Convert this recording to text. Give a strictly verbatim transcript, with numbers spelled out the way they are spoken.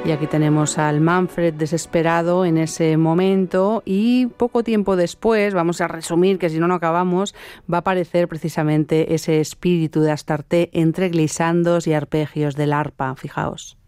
Y aquí tenemos al Manfred desesperado en ese momento y poco tiempo después, vamos a resumir que si no no acabamos, va a aparecer precisamente ese espíritu de Astarte entre glissandos y arpegios del arpa, fijaos.